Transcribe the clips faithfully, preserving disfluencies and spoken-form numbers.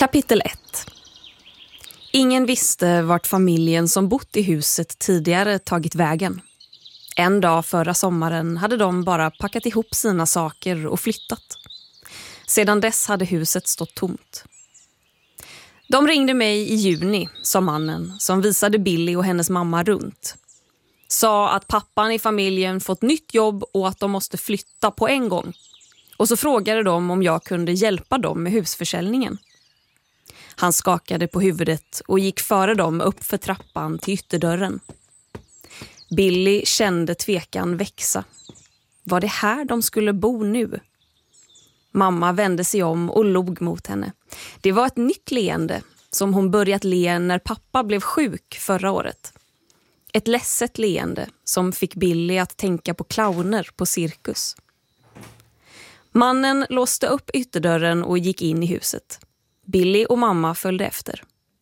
Kapitel ett. Ingen visste vart familjen som bott i huset tidigare tagit vägen. En dag förra sommaren hade de bara packat ihop sina saker och flyttat. Sedan dess hade huset stått tomt. De ringde mig i juni, sa mannen som visade Billy och hennes mamma runt. Sa att pappan i familjen fått nytt jobb och att de måste flytta på en gång. Och så frågade de om jag kunde hjälpa dem med husförsäljningen. Han skakade på huvudet och gick före dem upp för trappan till ytterdörren. Billy kände tvekan växa. Var det här de skulle bo nu? Mamma vände sig om och log mot henne. Det var ett nytt leende som hon börjat le när pappa blev sjuk förra året. Ett ledset leende som fick Billy att tänka på clowner på cirkus. Mannen låste upp ytterdörren och gick in i huset. Billy och mamma följde efter.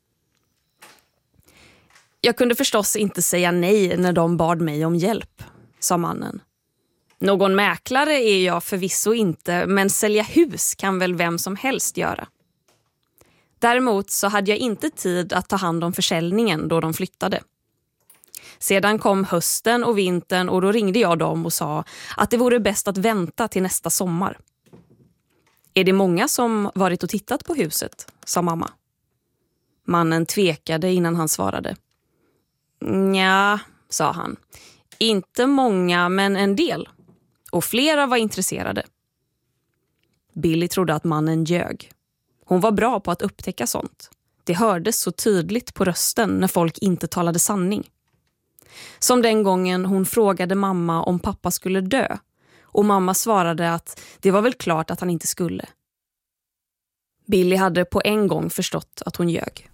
Jag kunde förstås inte säga nej när de bad mig om hjälp, sa mannen. Någon mäklare är jag förvisso inte, men sälja hus kan väl vem som helst göra. Däremot så hade jag inte tid att ta hand om försäljningen då de flyttade. Sedan kom hösten och vintern och då ringde jag dem och sa att det vore bäst att vänta till nästa sommar. Är det många som varit och tittat på huset, sa mamma. Mannen tvekade innan han svarade. Nja, sa han. Inte många, men en del. Och flera var intresserade. Billy trodde att mannen ljög. Hon var bra på att upptäcka sånt. Det hördes så tydligt på rösten när folk inte talade sanning. Som den gången hon frågade mamma om pappa skulle dö. Och mamma svarade att det var väl klart att han inte skulle. Billy hade på en gång förstått att hon ljög.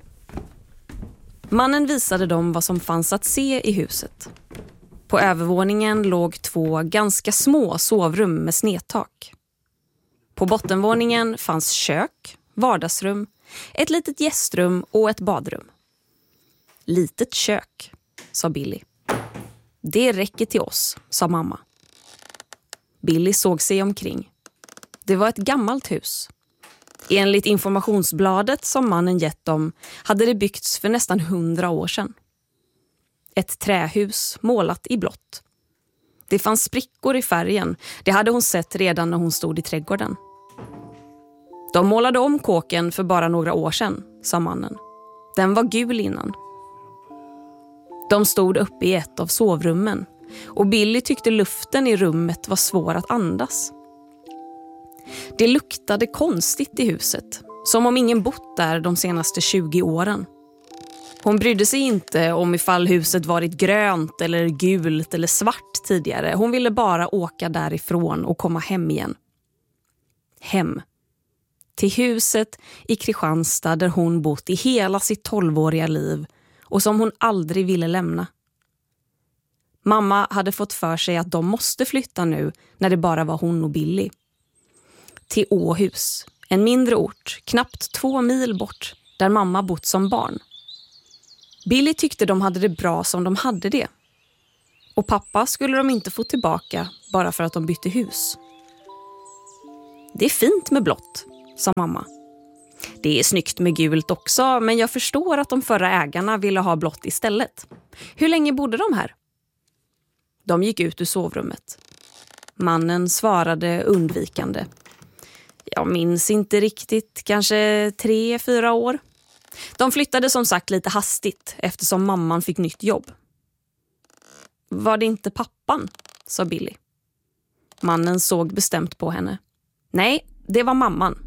Mannen visade dem vad som fanns att se i huset. På övervåningen låg två ganska små sovrum med snedtak. På bottenvåningen fanns kök, vardagsrum, ett litet gästrum och ett badrum. Litet kök, sa Billy. Det räcker till oss, sa mamma. Billy såg sig omkring. Det var ett gammalt hus. Enligt informationsbladet som mannen gett dem hade det byggts för nästan hundra år sedan. Ett trähus målat i blått. Det fanns sprickor i färgen. Det hade hon sett redan när hon stod i trädgården. De målade om kåken för bara några år sedan, sa mannen. Den var gul innan. De stod uppe i ett av sovrummen. Och Billy tyckte luften i rummet var svår att andas. Det luktade konstigt i huset, som om ingen bott där de senaste tjugo åren. Hon brydde sig inte om ifall huset varit grönt eller gult eller svart tidigare. Hon ville bara åka därifrån och komma hem igen. Hem. Till huset i Kristianstad där hon bott i hela sitt tolvåriga liv och som hon aldrig ville lämna. Mamma hade fått för sig att de måste flytta nu när det bara var hon och Billy. Till Åhus, en mindre ort, knappt två mil bort, där mamma bott som barn. Billy tyckte de hade det bra som de hade det. Och pappa skulle de inte få tillbaka bara för att de bytte hus. Det är fint med blått, sa mamma. Det är snyggt med gult också, men jag förstår att de förra ägarna ville ha blått istället. Hur länge bodde de här? De gick ut ur sovrummet. Mannen svarade undvikande. Jag minns inte riktigt, kanske tre, fyra år. De flyttade som sagt lite hastigt eftersom mamman fick nytt jobb. Var det inte pappan, sa Billy. Mannen såg bestämt på henne. Nej, det var mamman.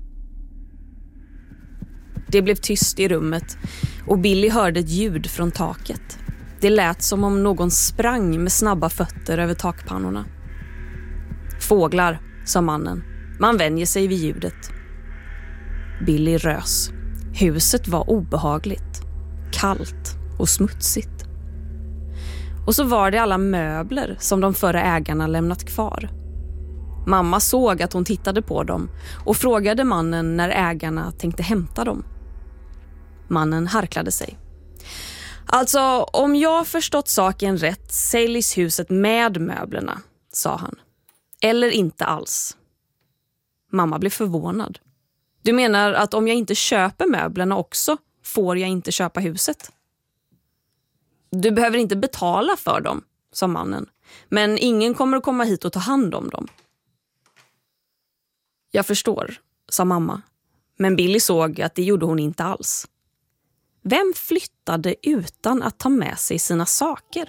Det blev tyst i rummet och Billy hörde ett ljud från taket. Det lät som om någon sprang med snabba fötter över takpannorna. Fåglar, sa mannen. Man vänjer sig vid ljudet. Billy rös. Huset var obehagligt. Kallt och smutsigt. Och så var det alla möbler som de förra ägarna lämnat kvar. Mamma såg att hon tittade på dem och frågade mannen när ägarna tänkte hämta dem. Mannen harklade sig. Alltså, om jag förstått saken rätt säljs huset med möblerna, sa han. Eller inte alls. Mamma blev förvånad. Du menar att om jag inte köper möblerna också får jag inte köpa huset? Du behöver inte betala för dem, sa mannen. Men ingen kommer att komma hit och ta hand om dem. Jag förstår, sa mamma. Men Billy såg att det gjorde hon inte alls. Vem flyttade utan att ta med sig sina saker?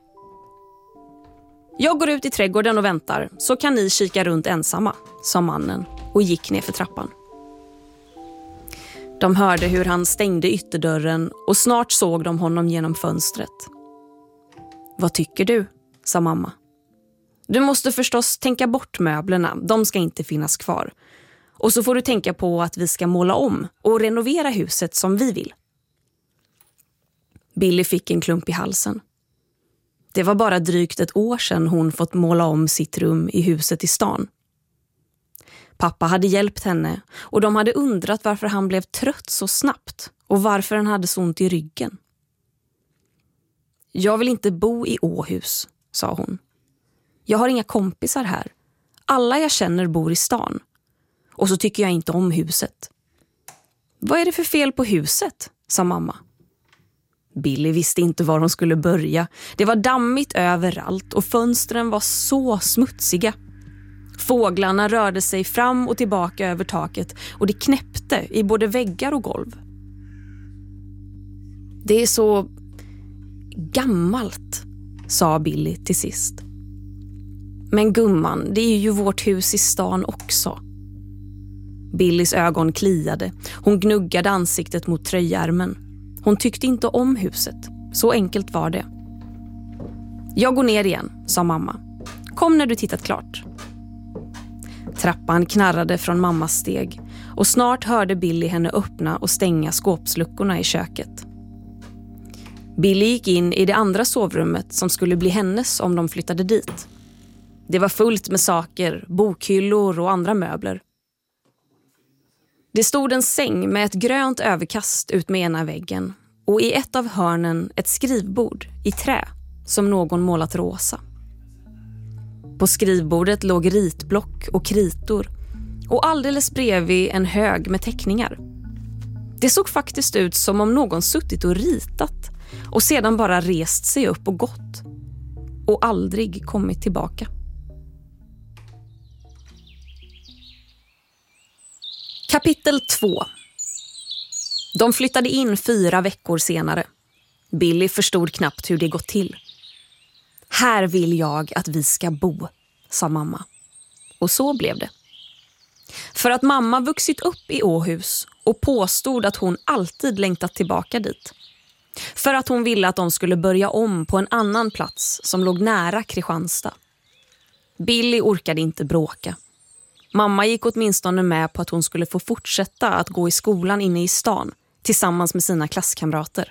Jag går ut i trädgården och väntar, så kan ni kika runt ensamma, sa mannen och gick ner för trappan. De hörde hur han stängde ytterdörren och snart såg de honom genom fönstret. Vad tycker du? Sa mamma. Du måste förstås tänka bort möblerna, de ska inte finnas kvar. Och så får du tänka på att vi ska måla om och renovera huset som vi vill. Billy fick en klump i halsen. Det var bara drygt ett år sedan hon fått måla om sitt rum i huset i stan. Pappa hade hjälpt henne och de hade undrat varför han blev trött så snabbt och varför han hade så ont i ryggen. Jag vill inte bo i Åhus, sa hon. Jag har inga kompisar här. Alla jag känner bor i stan. Och så tycker jag inte om huset. Vad är det för fel på huset? Sa mamma. Billy visste inte var hon skulle börja. Det var dammigt överallt och fönstren var så smutsiga. Fåglarna rörde sig fram och tillbaka över taket och det knäppte i både väggar och golv. Det är så gammalt, sa Billy till sist. Men gumman, det är ju vårt hus i stan också. Billys ögon kliade. Hon gnuggade ansiktet mot tröjärmen. Hon tyckte inte om huset. Så enkelt var det. Jag går ner igen, sa mamma. Kom när du tittat klart. Trappan knarrade från mammas steg och snart hörde Billy henne öppna och stänga skåpsluckorna i köket. Billy gick in i det andra sovrummet som skulle bli hennes om de flyttade dit. Det var fullt med saker, bokhyllor och andra möbler. Det stod en säng med ett grönt överkast ut med ena väggen och i ett av hörnen ett skrivbord i trä som någon målat rosa. På skrivbordet låg ritblock och kritor och alldeles bredvid en hög med teckningar. Det såg faktiskt ut som om någon suttit och ritat och sedan bara rest sig upp och gått och aldrig kommit tillbaka. Kapitel två. De flyttade in fyra veckor senare. Billy förstod knappt hur det gått till. Här vill jag att vi ska bo, sa mamma. Och så blev det. För att mamma vuxit upp i Åhus och påstod att hon alltid längtat tillbaka dit. För att hon ville att de skulle börja om på en annan plats som låg nära Kristianstad. Billy orkade inte bråka. Mamma gick åtminstone med på att hon skulle få fortsätta att gå i skolan inne i stan tillsammans med sina klasskamrater.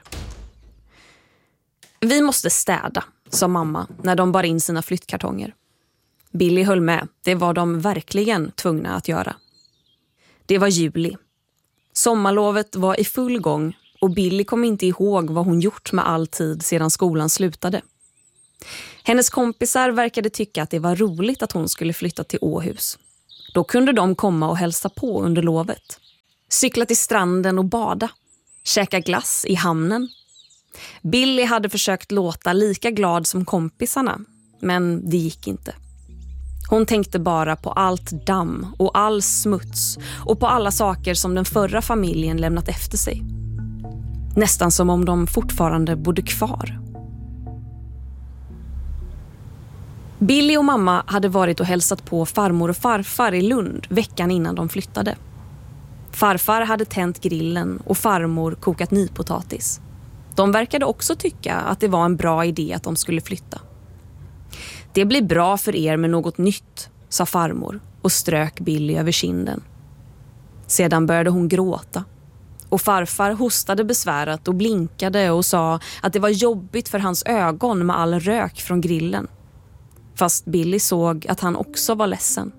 Vi måste städa, sa mamma när de bar in sina flyttkartonger. Billy höll med, det var de verkligen tvungna att göra. Det var juli. Sommarlovet var i full gång och Billy kom inte ihåg vad hon gjort med all tid sedan skolan slutade. Hennes kompisar verkade tycka att det var roligt att hon skulle flytta till Åhus. Då kunde de komma och hälsa på under lovet. Cykla till stranden och bada. Käka glass i hamnen. Billy hade försökt låta lika glad som kompisarna, men det gick inte. Hon tänkte bara på allt damm och all smuts och på alla saker som den förra familjen lämnat efter sig. Nästan som om de fortfarande bodde kvar. Billy och mamma hade varit och hälsat på farmor och farfar i Lund veckan innan de flyttade. Farfar hade tänt grillen och farmor kokat nypotatis. De verkade också tycka att det var en bra idé att de skulle flytta. Det blir bra för er med något nytt, sa farmor och strök Billy över kinden. Sedan började hon gråta. Och farfar hostade besvärat och blinkade och sa att det var jobbigt för hans ögon med all rök från grillen. Fast Billy såg att han också var ledsen.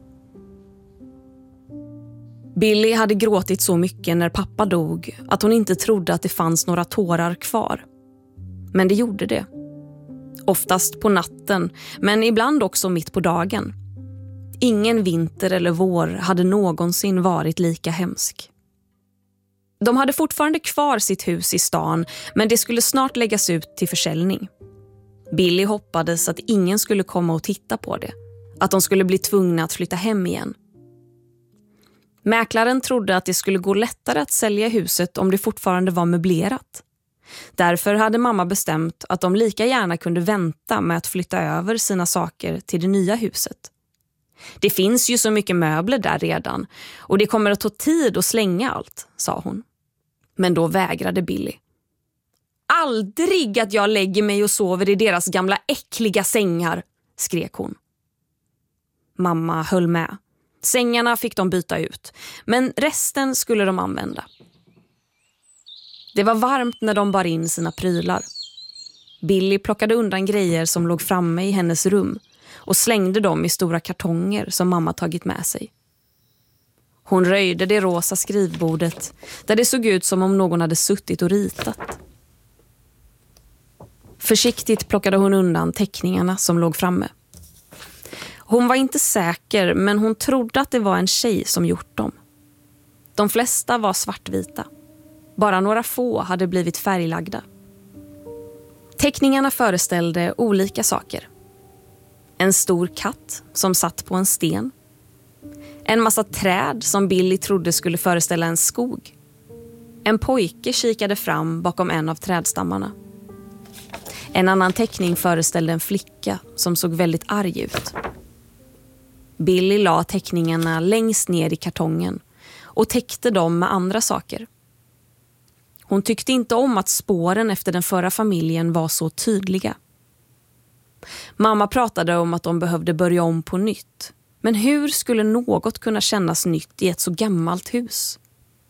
Billy hade gråtit så mycket när pappa dog att hon inte trodde att det fanns några tårar kvar. Men det gjorde det. Oftast på natten, men ibland också mitt på dagen. Ingen vinter eller vår hade någonsin varit lika hemsk. De hade fortfarande kvar sitt hus i stan, men det skulle snart läggas ut till försäljning. Billy hoppades att ingen skulle komma och titta på det, att de skulle bli tvungna att flytta hem igen. Mäklaren trodde att det skulle gå lättare att sälja huset om det fortfarande var möblerat. Därför hade mamma bestämt att de lika gärna kunde vänta med att flytta över sina saker till det nya huset. Det finns ju så mycket möbler där redan och det kommer att ta tid att slänga allt, sa hon. Men då vägrade Billy. Aldrig att jag lägger mig och sover i deras gamla äckliga sängar, skrek hon. Mamma höll med. Sängarna fick de byta ut, men resten skulle de använda. Det var varmt när de bar in sina prylar. Billy plockade undan grejer som låg framme i hennes rum och slängde dem i stora kartonger som mamma tagit med sig. Hon röjde det rosa skrivbordet där det såg ut som om någon hade suttit och ritat. Försiktigt plockade hon undan teckningarna som låg framme. Hon var inte säker, men hon trodde att det var en tjej som gjort dem. De flesta var svartvita. Bara några få hade blivit färglagda. Teckningarna föreställde olika saker. En stor katt som satt på en sten. En massa träd som Billy trodde skulle föreställa en skog. En pojke kikade fram bakom en av trädstammarna. En annan teckning föreställde en flicka som såg väldigt arg ut. Billy la teckningarna längst ner i kartongen och täckte dem med andra saker. Hon tyckte inte om att spåren efter den förra familjen var så tydliga. Mamma pratade om att de behövde börja om på nytt. Men hur skulle något kunna kännas nytt i ett så gammalt hus?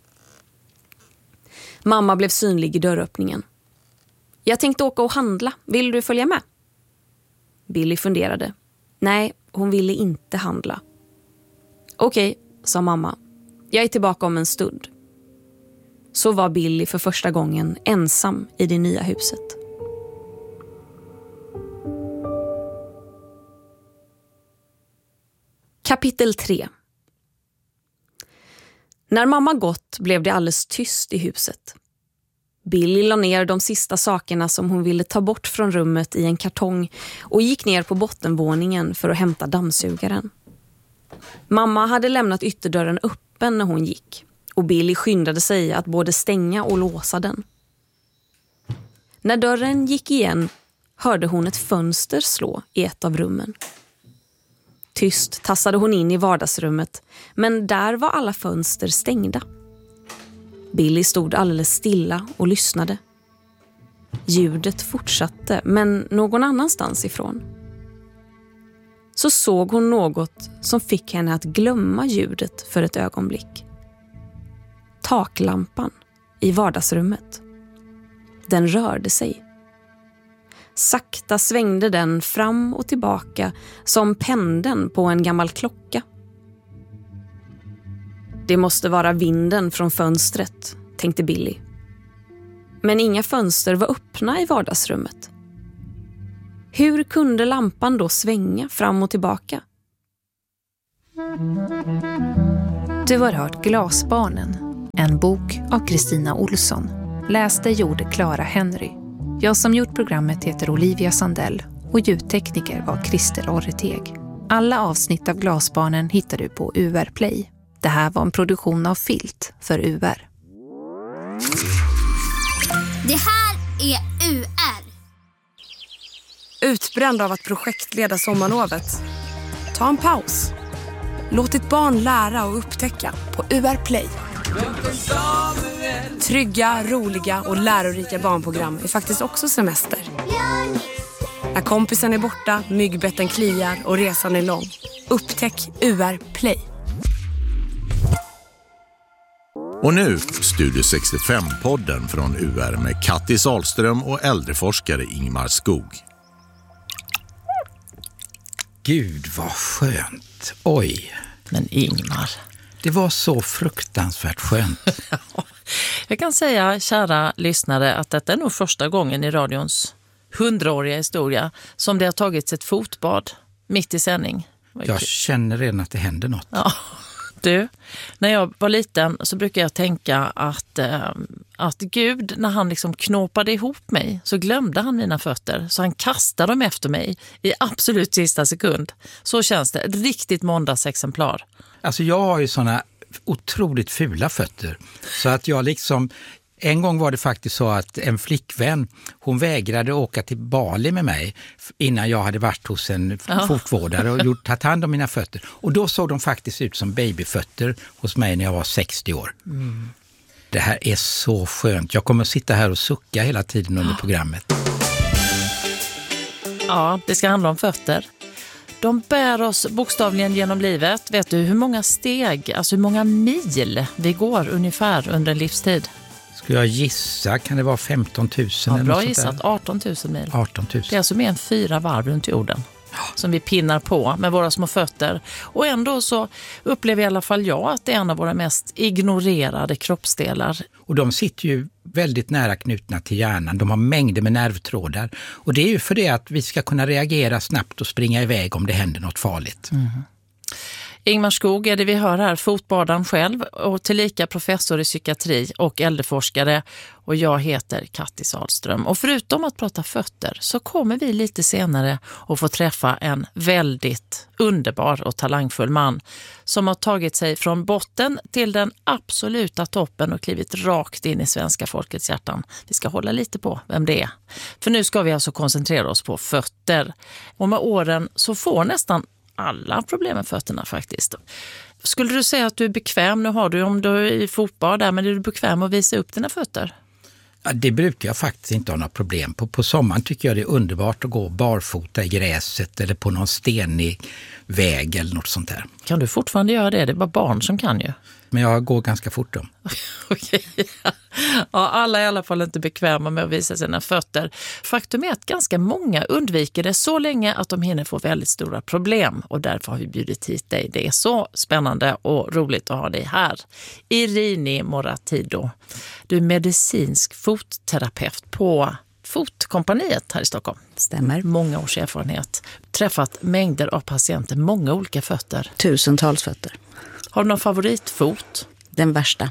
Mamma blev synlig i dörröppningen. Jag tänkte åka och handla. Vill du följa med? Billy funderade. Nej, hon ville inte handla. Okej, sa mamma. Jag är tillbaka om en stund. Så var Billy för första gången ensam i det nya huset. Kapitel tre. När mamma gått blev det alldeles tyst i huset. Billy la ner de sista sakerna som hon ville ta bort från rummet i en kartong och gick ner på bottenvåningen för att hämta dammsugaren. Mamma hade lämnat ytterdörren öppen när hon gick och Billy skyndade sig att både stänga och låsa den. När dörren gick igen hörde hon ett fönster slå i ett av rummen. Tyst tassade hon in i vardagsrummet, men där var alla fönster stängda. Billy stod alldeles stilla och lyssnade. Ljudet fortsatte, men någon annanstans ifrån. Så såg hon något som fick henne att glömma ljudet för ett ögonblick. Taklampan i vardagsrummet. Den rörde sig. Sakta svängde den fram och tillbaka som pendeln på en gammal klocka. Det måste vara vinden från fönstret, tänkte Billy. Men inga fönster var öppna i vardagsrummet. Hur kunde lampan då svänga fram och tillbaka? Du har hört Glasbarnen, en bok av Kristina Olsson. Läste gjorde Clara Henry. Jag som gjort programmet heter Olivia Sandell och ljudtekniker var Christer Orreteg. Alla avsnitt av Glasbarnen hittar du på U R Play. Det här var en produktion av Filt för U R. Det här är U R. Utbränd av att projektleda sommarlovet? Ta en paus. Låt ditt barn lära och upptäcka på U R Play. Trygga, roliga och lärorika barnprogram är faktiskt också semester. När kompisen är borta, myggbetten kliar och resan är lång. Upptäck U R Play. Och nu Studio sextiofem-podden från U R med Kattis Ahlström och äldreforskare Ingmar Skog. Gud vad skönt. Oj. Men Ingmar, det var så fruktansvärt skönt. Jag kan säga, kära lyssnare, att detta är nog första gången i radions hundraåriga historia som det har tagits ett fotbad mitt i sändning. Jag känner redan att det händer något. Ja. Du, när jag var liten så brukade jag tänka att, eh, att Gud, när han liksom knåpade ihop mig så glömde han mina fötter. Så han kastade dem efter mig i absolut sista sekund. Så känns det. Ett riktigt måndagsexemplar. Alltså jag har ju såna otroligt fula fötter. Så att jag liksom... En gång var det faktiskt så att en flickvän, hon vägrade åka till Bali med mig innan jag hade varit hos en Ja. fotvårdare och gjort, tagit hand om mina fötter. Och då såg de faktiskt ut som babyfötter hos mig när jag var sextio år. Mm. Det här är så skönt. Jag kommer att sitta här och sucka hela tiden under programmet. Ja, det ska handla om fötter. De bär oss bokstavligen genom livet. Vet du hur många steg, alltså hur många mil vi går ungefär under en livstid? Ska jag gissa? Kan det vara femton tusen? Ja, eller bra något sånt gissat. där? arton tusen mil. arton tusen. Det är alltså mer än fyra varv runt jorden som vi pinnar på med våra små fötter. Och ändå så upplever i alla fall jag att det är en av våra mest ignorerade kroppsdelar. Och de sitter ju väldigt nära knutna till hjärnan. De har mängder med nervtrådar. Och det är ju för det att vi ska kunna reagera snabbt och springa iväg om det händer något farligt. Mm. Ingmar Skog är det vi hör här, fotbadaren själv och tillika professor i psykiatri och äldreforskare. Och jag heter Kattis Ahlström. Och förutom att prata fötter så kommer vi lite senare att få träffa en väldigt underbar och talangfull man som har tagit sig från botten till den absoluta toppen och klivit rakt in i svenska folkets hjärtan. Vi ska hålla lite på vem det är. För nu ska vi alltså koncentrera oss på fötter. Och med åren så får nästan alla problem med fötterna faktiskt. Skulle du säga att du är bekväm, nu har du om du är i fotboll där, men är du bekväm att visa upp dina fötter? Ja, det brukar jag faktiskt inte ha några problem på. På sommaren tycker jag det är underbart att gå barfota i gräset eller på någon stenig väg eller något sånt där. Kan du fortfarande göra det? Det är bara barn som kan ju. Men jag går ganska fort då. Okej. Ja, alla är i alla fall inte bekväma med att visa sina fötter. Faktum är att ganska många undviker det så länge att de hinner få väldigt stora problem. Och därför har vi bjudit hit dig. Det är så spännande och roligt att ha dig här. Irini Moratido. Du är medicinsk fotterapeut på Fotkompaniet här i Stockholm. Stämmer. Många års erfarenhet. Träffat mängder av patienter, många olika fötter. Tusentals fötter. Har du någon favoritfot? Den värsta.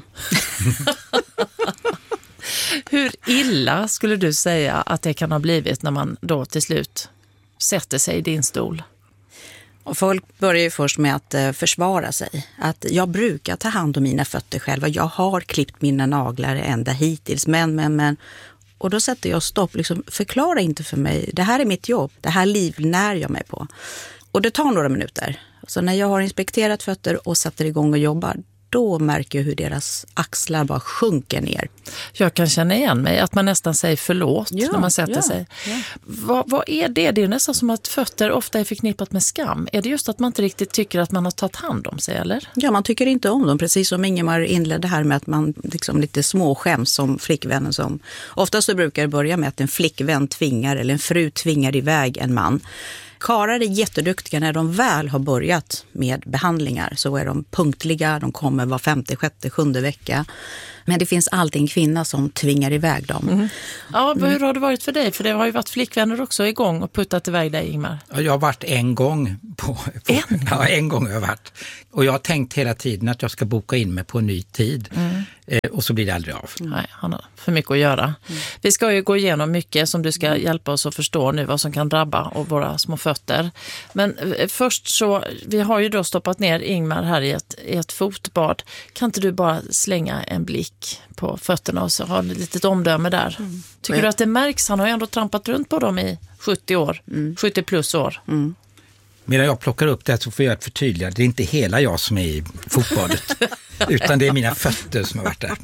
Hur illa skulle du säga att det kan ha blivit när man då till slut sätter sig i din stol? Och folk börjar ju först med att eh, försvara sig. Att jag brukar ta hand om mina fötter själva. Jag har klippt mina naglar ända hittills. Men, men, men. Och då sätter jag stopp. Liksom, förklara inte för mig. Det här är mitt jobb. Det här livnär jag mig på. Och det tar några minuter. Så när jag har inspekterat fötter och sätter igång och jobbar, då märker jag hur deras axlar bara sjunker ner. Jag kan känna igen mig, att man nästan säger förlåt ja, när man sätter ja, sig. Ja. Vad, vad är det? Det är nästan som att fötter ofta är förknippat med skam. Är det just att man inte riktigt tycker att man har tagit hand om sig, eller? Ja, man tycker inte om dem. Precis som Ingemar inledde här med att man liksom lite småskäms som flickvännen som... Oftast så brukar det börja med att en flickvän tvingar eller en fru tvingar iväg en man. Karlar är jätteduktiga när de väl har börjat med behandlingar, så är de punktliga, de kommer var femte, sjätte, sjunde vecka. Men det finns alltid en kvinna som tvingar iväg dem. Mm. Ja, hur har det varit för dig? För det har ju varit flickvänner också igång och puttat iväg dig, Ingmar. Ja, jag har varit en gång. På, på, en? Ja, en gång har jag varit. Och jag har tänkt hela tiden att jag ska boka in mig på en ny tid. Mm. Eh, och så blir det aldrig av. Nej, han har för mycket att göra. Mm. Vi ska ju gå igenom mycket som du ska hjälpa oss att förstå nu vad som kan drabba och våra små fötter. Men eh, först så, vi har ju då stoppat ner Ingmar här i ett, i ett fotbad. Kan inte du bara slänga en blick på fötterna och så ha ett litet omdöme där? Mm. Tycker mm. du att det märks? Han har ju ändå trampat runt på dem i sjuttio år. Mm. sjuttio plus år. Mm. Medan jag plockar upp det så får jag förtydliga. Det är inte hela jag som är i fotbadet. Utan det är mina fötter som har varit där.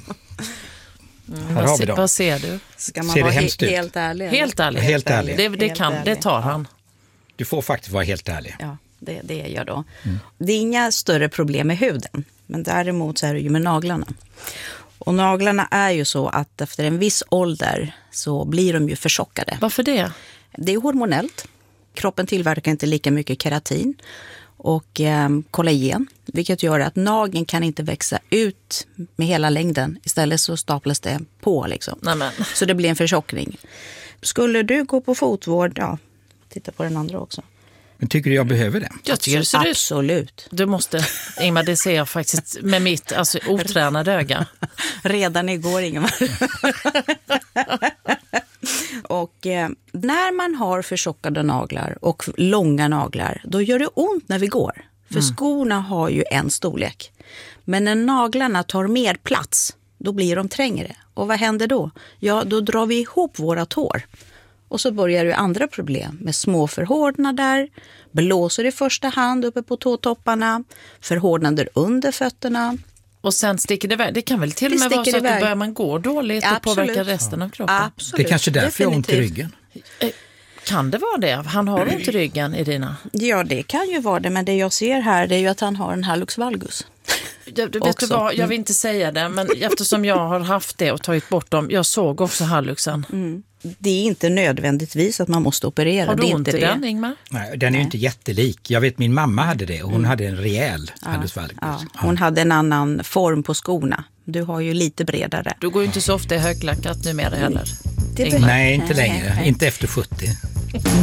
Mm, här har vi dem. Vad ser du? Ska man ser vara det he- helt ärlig? Helt ärlig. Helt ärlig. Det, det, kan, det tar han. Du får faktiskt vara helt ärlig. Ja, det, det är jag då. Mm. Det är inga större problem med huden. Men däremot så är det ju med naglarna. Och naglarna är ju så att efter en viss ålder så blir de ju förtjockade. Varför det? Det är hormonellt. Kroppen tillverkar inte lika mycket keratin och eh, kollagen. Vilket gör att nageln kan inte växa ut med hela längden. Istället så staplas det på liksom. Nämen. Så det blir en förtjockning. Skulle du gå på fotvård, ja, titta på den andra också. Men tycker du jag behöver det? Jag tycker det ser ut. Absolut. Du måste, Ingmar, det ser jag faktiskt med mitt alltså, otränade öga. Redan igår, Ingmar. Och eh, när man har förtjockade naglar och långa naglar, då gör det ont när vi går. För mm. skorna har ju en storlek. Men när naglarna tar mer plats, då blir de trängre. Och vad händer då? Ja, då drar vi ihop våra tår. Och så börjar ju andra problem med små förhårdnader, blåser i första hand uppe på tåtopparna, förhårdnader under fötterna. Och sen sticker det iväg. Det kan väl till och med vara så att då börjar man gå dåligt och påverka resten av kroppen. Absolut. Det är kanske därför jag har ont i ryggen. Kan det vara det? Han har ont i ryggen, Irina? Ja, det kan ju vara det. Men det jag ser här, det är ju att han har en hallux valgus. Jag, du vet du vad, jag vill inte säga det, men eftersom jag har haft det och tagit bort dem, jag såg också halluxen. Mm. Det är inte nödvändigtvis att man måste operera. Har du det är ont inte i det. den, Ingmar? Nej, den är ju inte jättelik. Jag vet, min mamma hade det och hon mm. hade en rejäl ja, hallux valgus. Ja. Hon ja. hade en annan form på skorna. Du har ju lite bredare. Du går ju inte så ofta i höglackat numera heller. Det Nej, inte längre. Nej. Inte efter sjuttio.